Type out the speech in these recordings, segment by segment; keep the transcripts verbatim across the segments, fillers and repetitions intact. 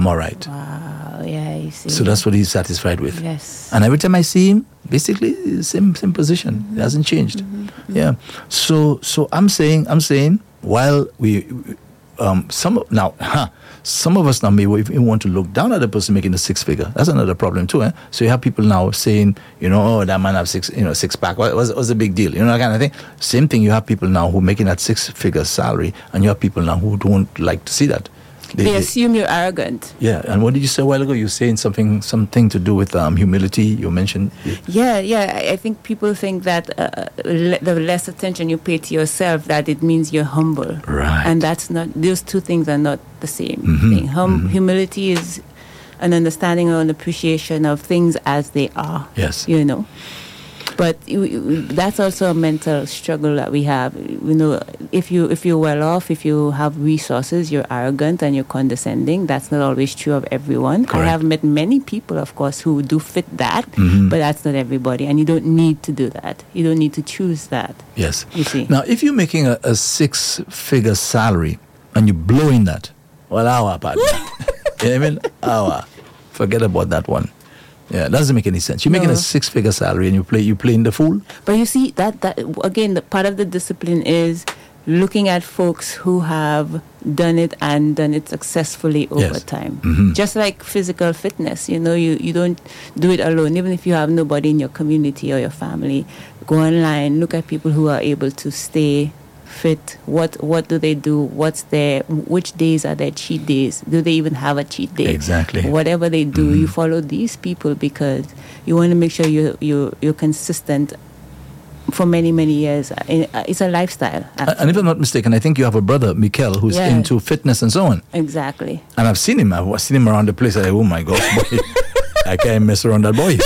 I'm all right. Wow, yeah, you see. So that's what he's satisfied with. Yes. And every time I see him, basically same same position. Mm-hmm. It hasn't changed. Mm-hmm. Mm-hmm. Yeah. So so I'm saying I'm saying while we um some now huh, some of us now may even want to look down at the person making a six figure. That's another problem too. Eh? So you have people now saying, you know, oh, that man have six, you know, six pack. What, what's, what's the big deal? You know, that kind of thing. Same thing. You have people now who are making that six figure salary, and you have people now who don't like to see that. They, they assume you're arrogant. Yeah. And what did you say a while ago? You were saying something something to do with um, humility. You mentioned. Yeah, yeah. I, I think people think that uh, le- the less attention you pay to yourself, that it means you're humble. Right. And that's not. Those two things are not the same mm-hmm. thing. Hum- mm-hmm. Humility is an understanding or an appreciation of things as they are. Yes. You know. But that's also a mental struggle that we have. You know, if you if you're well off, if you have resources, you're arrogant and you're condescending. That's not always true of everyone. Correct. I have met many people, of course, who do fit that, mm-hmm. but that's not everybody. And you don't need to do that. You don't need to choose that. Yes. You see. Now, if you're making a, a six-figure salary and you're blowing that, well, our partner. You know what I mean? Our. Forget about that one. Yeah, it doesn't make any sense. You're making no. a six-figure salary and you play you playing the fool. But you see that that again, the part of the discipline is looking at folks who have done it and done it successfully over yes. time. Mm-hmm. Just like physical fitness, you know, you, you don't do it alone. Even if you have nobody in your community or your family, go online, look at people who are able to stay fit. What what do they do? What's their, which days are their cheat days? Do they even have a cheat day? Exactly. Whatever they do, mm-hmm. you follow these people because you want to make sure you you you're consistent for many many years. It's a lifestyle. Actually. And if I'm not mistaken, I think you have a brother, Mikel, who's yeah. into fitness and so on. Exactly. And I've seen him. I've seen him around the place. I like, oh my gosh, boy, I can't mess around that boy.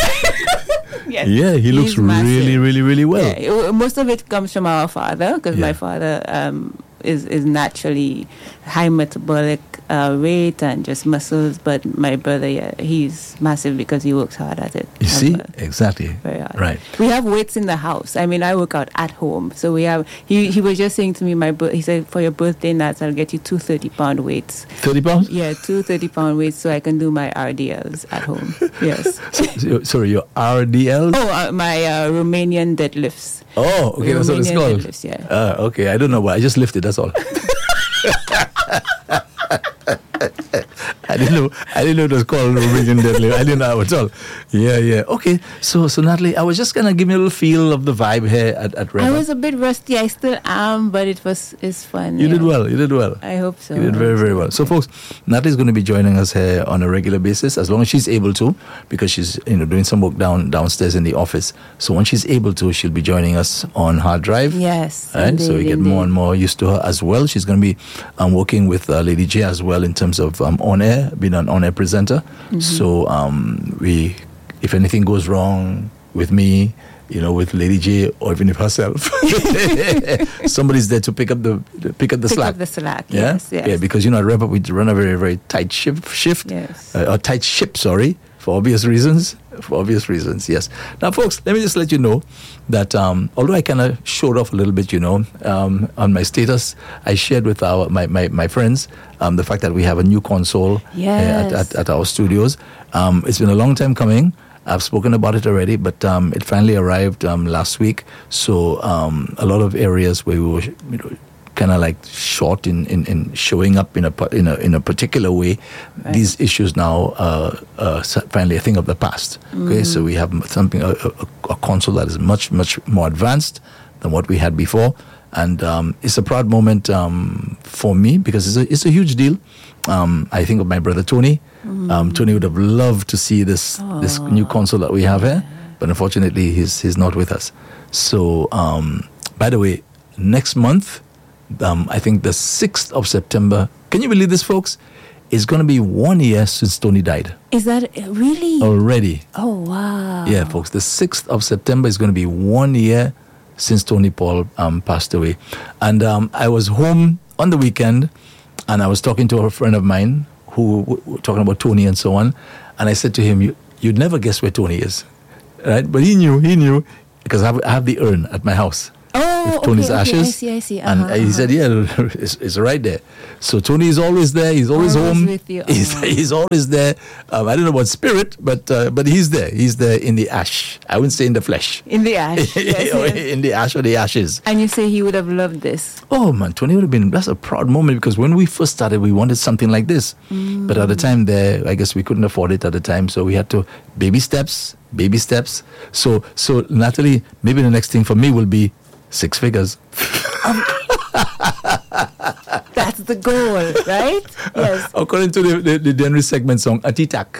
Yes. Yeah, he looks really, really, really well. Yeah, most of it comes from our father because yeah. my father um, is is naturally high metabolic uh, rate and just muscles. But my brother, yeah, he's massive because he works hard at it. You see, well. exactly. Very hard. Right. We have weights in the house. I mean, I work out at home, so we have. He he was just saying to me, my he said, for your birthday nuts, I'll get you two thirty pound weights. Thirty pounds? Yeah, two thirty pound weights, so I can do my R D Ls at home. Yes. so, sorry, your R D Ls? Oh, uh, my uh, Romanian deadlifts. Oh, okay, that's what it's called. Deadlifts, yeah. Uh, okay, I don't know why. I just lifted. That's all. I didn't know. I didn't know it was called Romanian deadlift. I didn't know at all. Yeah, yeah. Okay. So, so Natalie, I was just gonna give you a little feel of the vibe here at at Red. I was a bit rusty. I still am, but it was it's fun. You yeah. did well. You did well. I hope so. You did very, very well. So, folks, Natalie's going to be joining us here on a regular basis, as long as she's able to, because she's you know doing some work down downstairs in the office. So, when she's able to, she'll be joining us on Hard Drive. Yes. Right? Indeed, So we get indeed. more and more used to her as well. She's going to be um, working with uh, Lady J as well in terms of um, on air, being an on air presenter. Mm-hmm. So um, we, if anything goes wrong with me, you know, with Lady J or even if herself, somebody's there to pick up the pick up the pick slack. Up the slack. Yeah? Yes. Yes. Yeah, because you know at Rev Up we run a very very tight shift. Shift. Yes. Uh, a tight ship. Sorry. For obvious reasons, for obvious reasons, yes. Now, folks, let me just let you know that um, although I kind of showed off a little bit, you know, um, on my status, I shared with our my my, my friends um, the fact that we have a new console yes. uh, at, at, at our studios. Um, it's been a long time coming. I've spoken about it already, but um, it finally arrived um, last week. So um, a lot of areas where we were, you know, kind of like short in, in, in showing up in a in a in a particular way. Right. These issues now uh, uh, finally a thing of the past. Okay, mm. So we have something a, a, a console that is much much more advanced than what we had before, and um, it's a proud moment um, for me because it's a it's a huge deal. Um, I think of my brother Tony. Mm. Um, Tony would have loved to see this oh. this new console that we have here, but unfortunately he's he's not with us. So um, by the way, next month. Um, I think the sixth of September. Can you believe this, folks? It's going to be one year since Tony died. Is that really? Already. Oh, wow. Yeah, folks. The sixth of September is going to be one year since Tony Paul um, passed away. And um, I was home on the weekend, and I was talking to a friend of mine who w- w- talking about Tony and so on. And I said to him, you, you'd never guess where Tony is. Right? But he knew, he knew, because I have, I have the urn at my house. Oh, Oh, with Tony's okay, okay, ashes. I see, I see. And Uh-huh, he uh-huh. said, yeah, it's, it's right there. So Tony is always there. He's always, Always home. with you. He's, Oh. he's always there. Um, I don't know about spirit, but uh, but he's there. He's there in the ash. I wouldn't say in the flesh. In the ash. Yes, Or yes. in the ash or the ashes. And you say he would have loved this. Oh man, Tony would have been, that's a proud moment, because when we first started, we wanted something like this. Mm. But at the time there, I guess we couldn't afford it at the time. So we had to, baby steps, baby steps. So, so Natalie, maybe the next thing for me will be six figures. That's the goal, right? Yes. According to the, the, the Denry segment song, Atitak.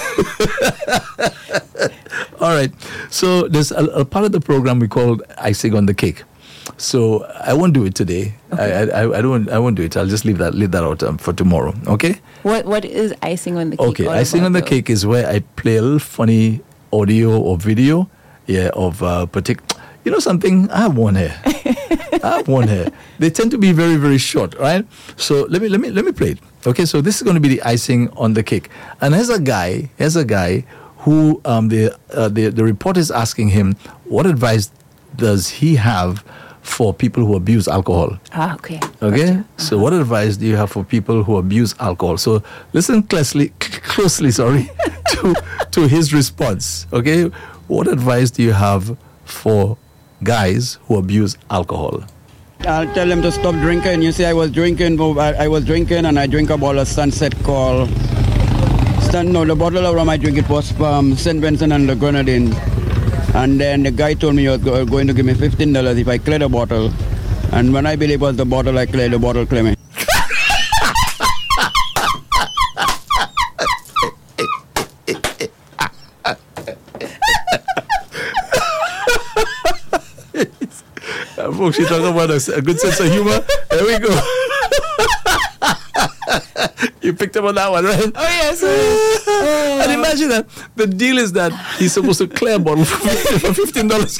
All right. So there's a, a part of the program we called icing on the cake. So I won't do it today. Okay. I, I I don't I won't do it. I'll just leave that leave that out um, for tomorrow. Okay. What What is icing on the cake? Okay. all Icing about, on the though? cake is where I play a little funny audio or video, yeah, of uh, particular. You know something? I have one here. I have one here. They tend to be very very short, right? So let me let me let me play it. Okay. So this is going to be the icing on the cake. And here's a guy. Here's a guy who um, the uh, the the reporter is asking him, what advice does he have for people who abuse alcohol? Ah, okay. Okay, Gotcha. so what advice do you have for people who abuse alcohol? So listen closely, closely, sorry, to to his response. Okay, what advice do you have for guys who abuse alcohol? I'll tell them to stop drinking. You see, I was drinking, I, I was drinking, and I drink a bottle of Sunset called. Sun, no, the bottle of rum I drink it was from Saint Vincent and the Grenadines. And then the guy told me he was go- going to give me fifteen dollars if I clear the bottle. And when I believe it was the bottle, I cleared the bottle, clear me. Uh, folks, you talk about a, a good sense of humor. There we go. You picked up on that one, right? Oh yes. Oh. And imagine that the deal is that he's supposed to clear a bottle for fifteen dollars.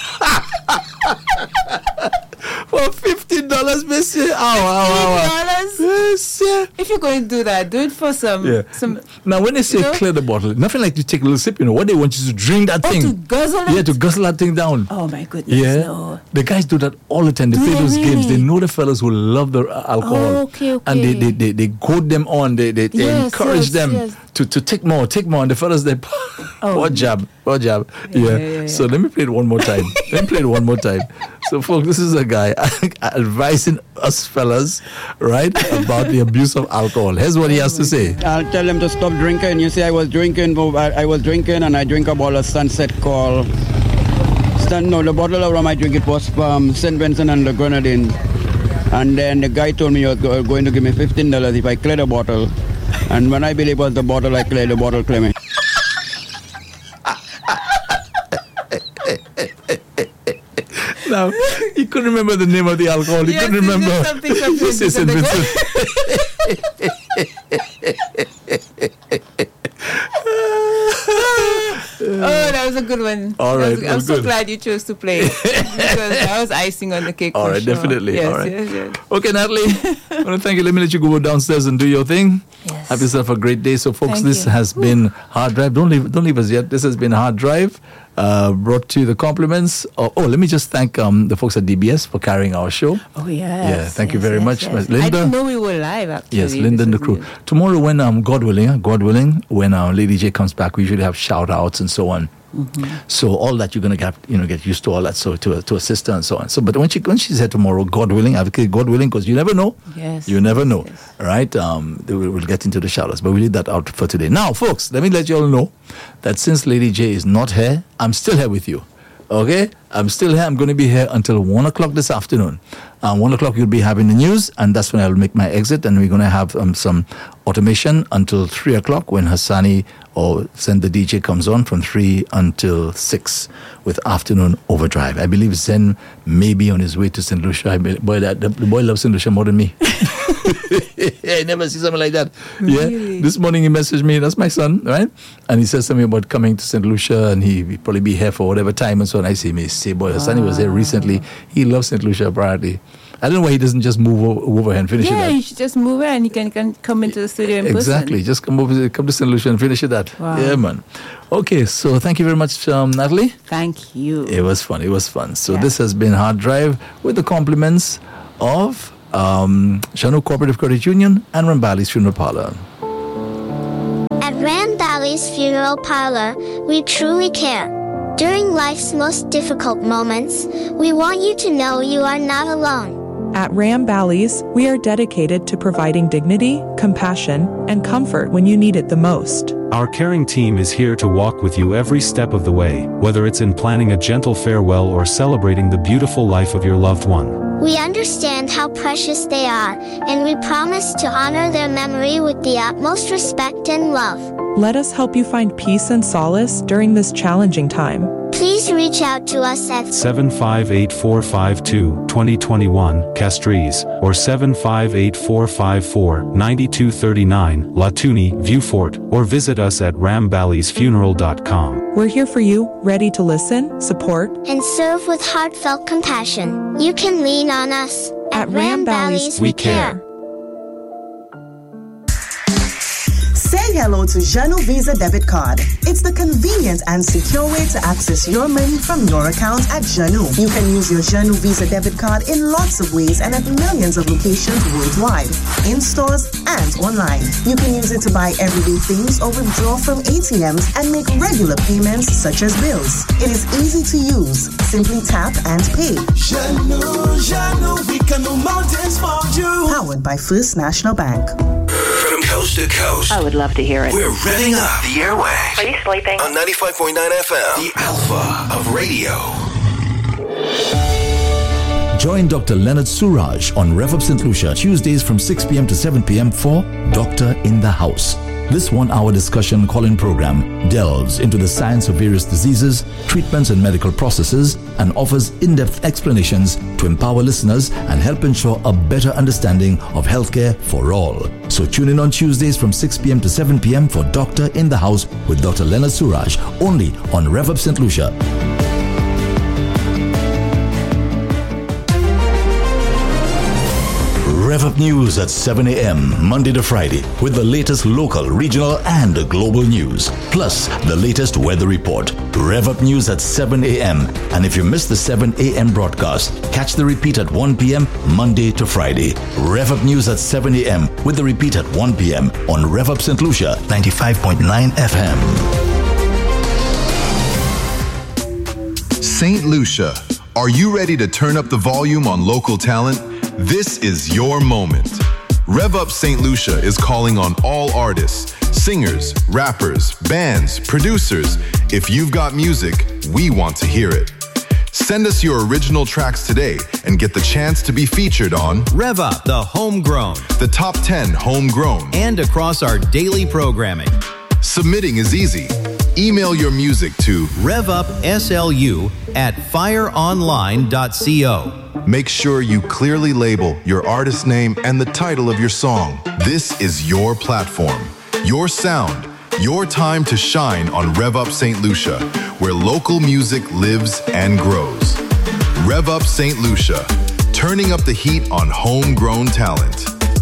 For fifteen dollars, monsieur. Ow, ow, ow. dollars. Yes, yeah. If you're going to do that, do it for some. Yeah. Some. Now, when they say You know? clear the bottle, nothing like you take a little sip. You know what they want you to drink that Oh, thing. to guzzle it. Yeah, to guzzle that thing down. Oh my goodness. Yeah, No. the guys do that all the time. They Do play they those games. They really? know the fellas who love the uh, alcohol, Oh, okay, and they, okay. they, they, they goad them on. They they, they Yes, encourage yes, them yes. to, to take more, take more. And the fellas they, Oh. what jab, what jab. Yeah, Yeah. yeah, yeah, So yeah. let me play it one more time. let me play it one more time. So, folks, this is a guy advising us fellas, right, about the abuse of alcohol. Here's what he has to say. I'll tell them to stop drinking. You see, I was drinking, I, I was drinking, and I drink a bottle of Sunset called. Sun, no, the bottle of rum I drink it was from Saint Vincent and the Grenadines. And then the guy told me he was go- going to give me fifteen dollars if I clear the bottle. And when I believe it was the bottle, I cleared the bottle, clear me. Now, he couldn't remember the name of the alcohol. He Yes, couldn't it's remember. just something, something, This is something. Vincent. Oh, that was a good one. All That right, was- I'm well, so good. glad you chose to play it, because that was icing on the cake. All for right, sure. definitely. Yes, All right. yes, yes. Okay, Natalie, I want to thank you. Let me let you go downstairs and do your thing. Yes. Have yourself a great day. So, folks, Thank this you. has been Hard Drive. Don't leave, don't leave us yet. This has been Hard Drive, uh, brought to you the compliments. Oh, oh, let me just thank um, the folks at D B S for carrying our show. Oh yes. Yeah, thank you yes, very yes, much, yes. Miss I Linda. didn't know we were live. Actually, Yes, Linda and the This crew. is good. Tomorrow, when um, God willing, uh, God willing, when uh, Lady J comes back, we usually have shout outs and so on. Mm-hmm. So all that you're gonna get, you know, get used to all that. So to to assist her and so on. So, but when she when she's here tomorrow, God willing, advocate God willing, because you never know. Yes, You never yes, know. yes. All right. Um, we- we'll get into the shout outs, but we leave that out for today. Now, folks, let me let you all know that since Lady J is not here, I'm still here with you. Okay, I'm still here. I'm going to be here until one o'clock this afternoon. Um, one o'clock you'll be having the news, and that's when I'll make my exit. And we're going to have um, some automation until three o'clock when Hassani or Zen the D J comes on from three until six with afternoon overdrive. I believe Zen may be on his way to Saint Lucia. I be- boy, that, the boy loves Saint Lucia more than me. I never see something like that. Yeah. Really? This morning he messaged me. That's my son, right? And he says something about coming to Saint Lucia, and he will probably be here for whatever time and so on. I say, me say, boy, Hassani was here recently. He loves Saint Lucia apparently. I don't know why he doesn't just move over, over and finish yeah, it. Yeah, you should just move it and you can, can come into the studio in exactly. person. Just come over, come to Saint Lucia and finish it that. Wow. Yeah, man. Okay, so thank you very much, um, Natalie. Thank you. It was fun. It was fun. So yeah. this has been Hard Drive with the compliments of um, Shanu Cooperative Credit Union and Rambali's Funeral Parlor. At Rambali's Funeral Parlor, we truly care. During life's most difficult moments, we want you to know you are not alone. At Rambali's, we are dedicated to providing dignity, compassion, and comfort when you need it the most. Our caring team is here to walk with you every step of the way, whether it's in planning a gentle farewell or celebrating the beautiful life of your loved one. We understand how precious they are, and we promise to honor their memory with the utmost respect and love. Let us help you find peace and solace during this challenging time. Please reach out to us at seven five eight, four five two, two zero two one, Castries, or seven five eight, four five four, nine two three nine, Latuni, Viewfort, or visit us at rambali's funeral dot com. We're here for you, ready to listen, support, and serve with heartfelt compassion. You can lean on us. At, at Rambali's, we care. Say hello to Janu Visa Debit Card. It's the convenient and secure way to access your money from your account at Janu. You can use your Janu Visa Debit Card in lots of ways and at millions of locations worldwide, in stores and online. You can use it to buy everyday things or withdraw from A T Ms and make regular payments such as bills. It is easy to use. Simply tap and pay. Janu, Janu, we can move mountains for you. Powered by First National Bank. From coast to coast. I would love to hear it. We're revving up the airwaves. Are you sleeping? On ninety-five point nine F M. The Alpha of radio. Join Doctor Leonard Suraj on Rev Up Saint Lucia Tuesdays from six p.m. to seven p.m. for Doctor in the House. This one-hour discussion call-in program delves into the science of various diseases, treatments and medical processes, and offers in-depth explanations to empower listeners and help ensure a better understanding of healthcare for all. So tune in on Tuesdays from six p.m. to seven p.m. for Doctor in the House with Doctor Leonard Suraj, only on Rev Up Saint Lucia. Rev Up News at seven a.m. Monday to Friday with the latest local, regional and global news. Plus the latest weather report. Rev Up News at seven a.m. And if you miss the seven a.m. broadcast, catch the repeat at one p.m. Monday to Friday. Rev Up News at seven a.m. with the repeat at one p.m. on Rev Up Saint Lucia ninety-five point nine F M. Saint Lucia, are you ready to turn up the volume on local talent? This is your moment. Rev Up Saint Lucia is calling on all artists, singers, rappers, bands, producers. If you've got music, we want to hear it. Send us your original tracks today and get the chance to be featured on Rev Up, the Homegrown, the top ten Homegrown, and across our daily programming. Submitting is easy. Email your music to revupslu at fireonline dot co. Make sure you clearly label your artist name and the title of your song. This is your platform, your sound, your time to shine on Rev Up Saint Lucia, where local music lives and grows. Rev Up Saint Lucia, turning up the heat on homegrown talent.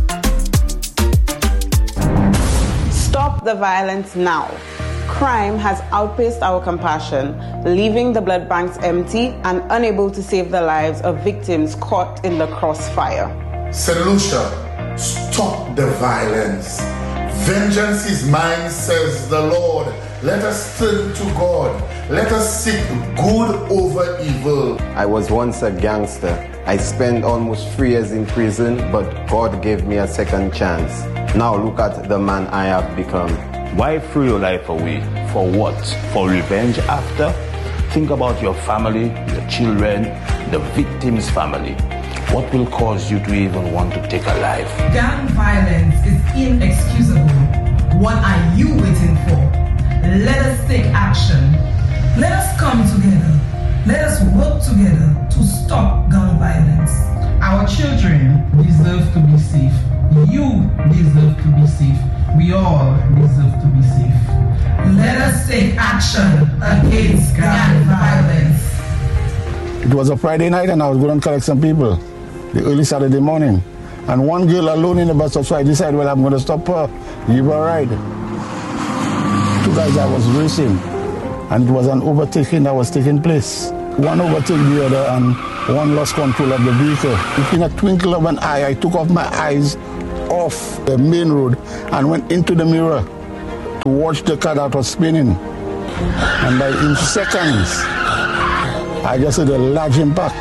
Stop the violence now. Crime has outpaced our compassion, leaving the blood banks empty and unable to save the lives of victims caught in the crossfire. Saint Lucia, stop the violence. Vengeance is mine, says the Lord. Let us turn to God. Let us seek good over evil. I was once a gangster. I spent almost three years in prison, but God gave me a second chance. Now look at the man I have become. Why throw your life away? For what? For revenge after? Think about your family, your children, the victim's family. What will cause you to even want to take a life? Gang violence is inexcusable. What are you waiting for? Let us take action. Let us come together. Let us work together to stop gun violence. Our children deserve to be safe. You deserve to be safe. We all deserve to be safe. Let us take action against gang violence. It was a Friday night and I was going to collect some people. the early Saturday morning. And one girl alone in the bus stop, so I decided, well, I'm going to stop her, give her a ride. Two guys I was racing, and it was an overtaking that was taking place. One overtook the other, and one lost control of the vehicle. In a twinkle of an eye, I took off my eyes off the main road and went into the mirror to watch the car that was spinning. And by in seconds, I just had a large impact.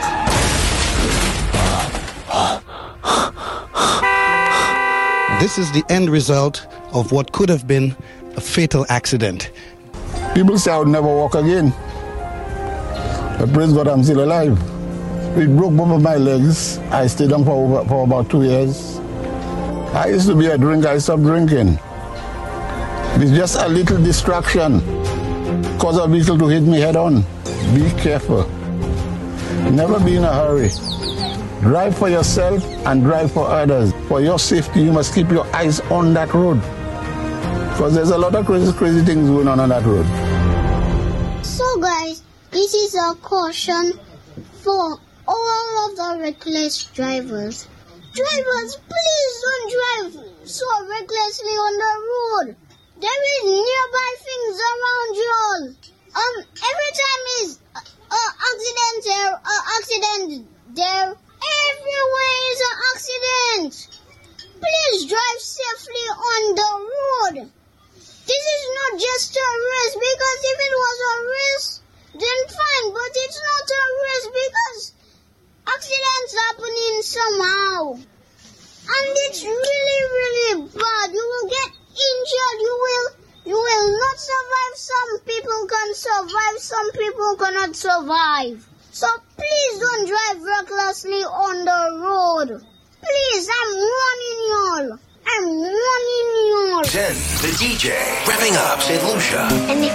This is the end result of what could have been a fatal accident. People say I would never walk again. But praise God, I'm still alive. It broke both of my legs. I stayed on for, over, for about two years. I used to be a drinker. I stopped drinking. It's just a little distraction. Cause a vehicle to hit me head on. Be careful. Never be in a hurry. Drive for yourself and drive for others. For your safety, you must keep your eyes on that road. Because there's a lot of crazy, crazy things going on on that road. So guys, this is a caution for all of the reckless drivers. Drivers, please don't drive so recklessly on the road. There is nearby things around you all. Um, every time is uh, uh, accident there, uh, accident there. Everywhere is an accident. Please drive safely on the road. This is not just a race, because if it was a race, then fine, but it's not a race because accidents happening somehow. And it's really, really bad. You will get injured. You will you will not survive. Some people can survive. Some people cannot survive. So please don't drive recklessly on the road. Please, I'm warning y'all. I'm warning y'all. Zen, the D J, wrapping up Saint Lucia. And if